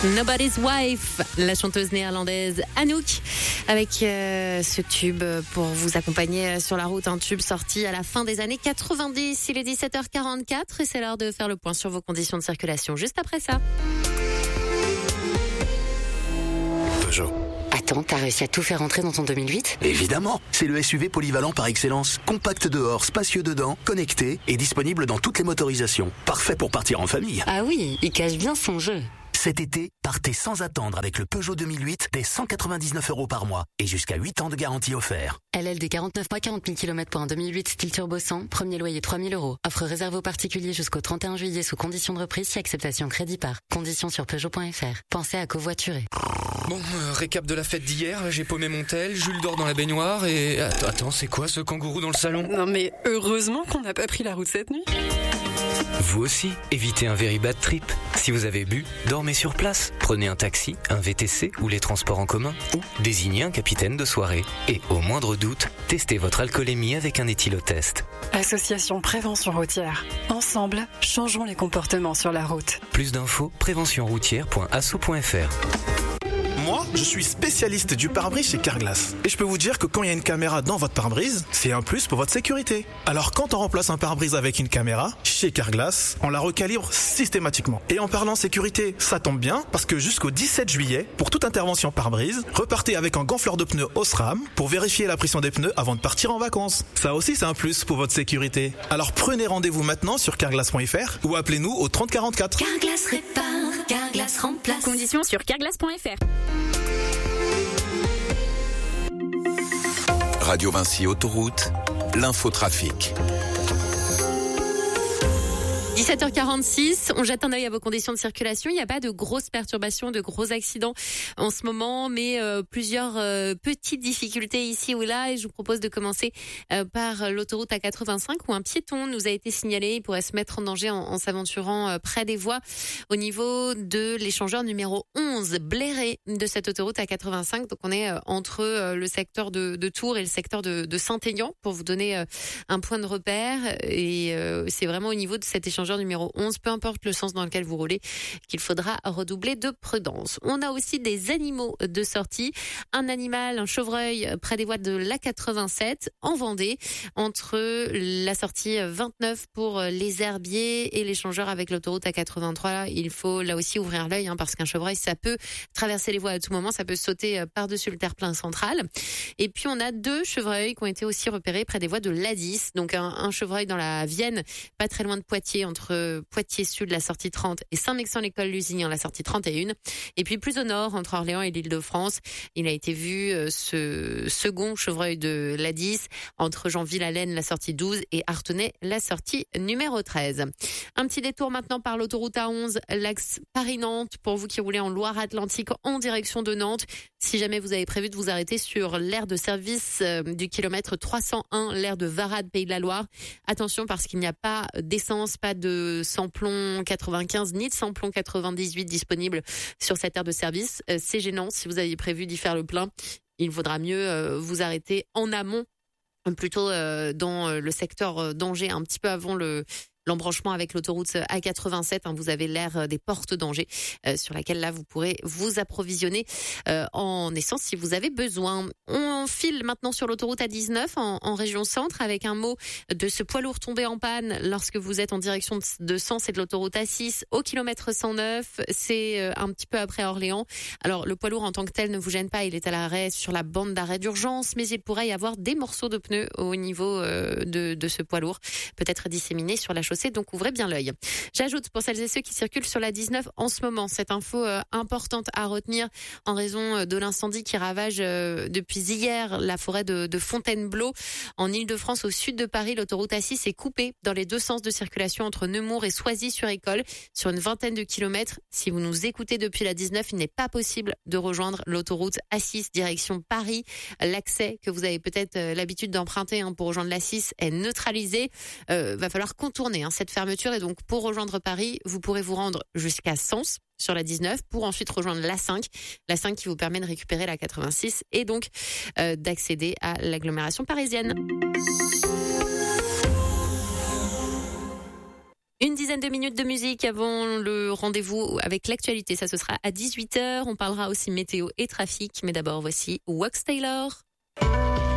Nobody's Wife, la chanteuse néerlandaise Anouk, avec ce tube pour vous accompagner sur la route, un tube sorti à la fin des années 90. Il est 17h44 et c'est l'heure de faire le point sur vos conditions de circulation juste après ça. Peugeot. Attends, t'as réussi à tout faire entrer dans ton 2008 ? Évidemment, c'est le SUV polyvalent par excellence. Compact dehors, spacieux dedans, connecté et disponible dans toutes les motorisations. Parfait pour partir en famille. Ah oui, il cache bien son jeu. Cet été, partez sans attendre avec le Peugeot 2008 dès 199 € par mois et jusqu'à 8 ans de garantie offert. LLD 49 mois, 40 000 km pour un 2008 style turbo 100, premier loyer 3 000 €. Offre réservée aux particuliers jusqu'au 31 juillet sous conditions de reprise si acceptation crédit par. Conditions sur Peugeot.fr. Pensez à covoiturer. Bon, récap de la fête d'hier, j'ai paumé mon tel, Jules dort dans la baignoire et... Attends, c'est quoi ce kangourou dans le salon ? Non mais heureusement qu'on n'a pas pris la route cette nuit. Vous aussi, évitez un very bad trip. Si vous avez bu, dormez sur place. Prenez un taxi, un VTC ou les transports en commun. Ou désignez un capitaine de soirée. Et au moindre doute, testez votre alcoolémie avec un éthylotest. Association Prévention Routière. Ensemble, changeons les comportements sur la route. Plus d'infos, préventionroutière.asso.fr. Moi, je suis spécialiste du pare-brise chez Carglass. Et je peux vous dire que quand il y a une caméra dans votre pare-brise, c'est un plus pour votre sécurité. Alors quand on remplace un pare-brise avec une caméra, chez Carglass, on la recalibre systématiquement. Et en parlant sécurité, ça tombe bien, parce que jusqu'au 17 juillet, pour toute intervention pare-brise, repartez avec un gonfleur de pneus Osram pour vérifier la pression des pneus avant de partir en vacances. Ça aussi, c'est un plus pour votre sécurité. Alors prenez rendez-vous maintenant sur carglass.fr ou appelez-nous au 30 44. Carglass répare, Carglass remplace. Conditions sur carglass.fr. Radio Vinci Autoroute, l'infotrafic. 17h46, on jette un œil à vos conditions de circulation. Il n'y a pas de grosses perturbations, de gros accidents en ce moment, mais plusieurs petites difficultés ici ou là. Et je vous propose de commencer par l'autoroute A85 où un piéton nous a été signalé. Il pourrait se mettre en danger en s'aventurant près des voies au niveau de l'échangeur numéro 11, Bléré de cette autoroute A85. Donc on est entre le secteur de Tours et le secteur de Saint-Aignan pour vous donner un point de repère. Et c'est vraiment au niveau de cet échangeur numéro 11, peu importe le sens dans lequel vous roulez, qu'il faudra redoubler de prudence. On a aussi des animaux de sortie. Un animal, un chevreuil, près des voies de l'A87 en Vendée, entre la sortie 29 pour les herbiers et l'échangeur avec l'autoroute A83. Il faut là aussi ouvrir l'œil, parce qu'un chevreuil, ça peut traverser les voies à tout moment, ça peut sauter par-dessus le terre-plein central. Et puis on a 2 chevreuils qui ont été aussi repérés près des voies de l'A10. Donc un chevreuil dans la Vienne, pas très loin de Poitiers, entre Poitiers Sud, la sortie 30, et Saint-Mexan-l'École Lusignan, la sortie 31. Et puis plus au nord, entre Orléans et l'Île-de-France, il a été vu ce second chevreuil de l'A10, entre Jean-Ville-Allen, la sortie 12, et Artenay, la sortie numéro 13. Un petit détour maintenant par l'autoroute A11, l'axe Paris-Nantes, pour vous qui roulez en Loire-Atlantique en direction de Nantes. Si jamais vous avez prévu de vous arrêter sur l'aire de service du kilomètre 301, l'aire de Varade, Pays de la Loire, attention parce qu'il n'y a pas d'essence, pas de samplon 95 ni de samplon 98 disponible sur cette aire de service. C'est gênant. Si vous aviez prévu d'y faire le plein, il vaudra mieux vous arrêter en amont, plutôt dans le secteur d'Angers, un petit peu avant l'embranchement avec l'autoroute A87, vous avez l'aire des portes d'Angers sur laquelle là vous pourrez vous approvisionner en essence si vous avez besoin. On file maintenant sur l'autoroute A19 en région centre avec un mot de ce poids lourd tombé en panne lorsque vous êtes en direction de Sens et de l'autoroute A6 au kilomètre 109. C'est un petit peu après Orléans. Alors le poids lourd en tant que tel ne vous gêne pas, il est à l'arrêt sur la bande d'arrêt d'urgence, mais il pourrait y avoir des morceaux de pneus au niveau de ce poids lourd, peut-être disséminés sur la chaussée, donc ouvrez bien l'œil. J'ajoute pour celles et ceux qui circulent sur la 19 en ce moment, cette info importante à retenir en raison de l'incendie qui ravage depuis hier la forêt de Fontainebleau en Île-de-France au sud de Paris. L'autoroute A6 est coupée dans les 2 sens de circulation entre Nemours et Soisy-sur-École sur une vingtaine de kilomètres. Si vous nous écoutez depuis la 19, il n'est pas possible de rejoindre l'autoroute A6 direction Paris. L'accès que vous avez peut-être l'habitude d'emprunter pour rejoindre l'A6 est neutralisé. Va falloir contourner cette fermeture, et donc pour rejoindre Paris, vous pourrez vous rendre jusqu'à Sens sur la 19 pour ensuite rejoindre l'A5 qui vous permet de récupérer la 86 et donc d'accéder à l'agglomération parisienne. Une dizaine de minutes de musique avant le rendez-vous avec l'actualité. Ça, ce sera à 18h. On parlera aussi météo et trafic. Mais d'abord, voici Wax Taylor.